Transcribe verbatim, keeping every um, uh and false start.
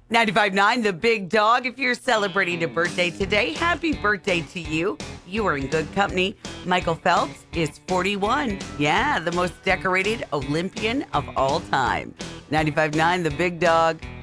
ninety-five point nine The Big Dog. If you're celebrating a birthday today, happy birthday to you. You are in good company. Michael Phelps is forty-one. Yeah, the most decorated Olympian of all time. ninety-five point nine The Big Dog.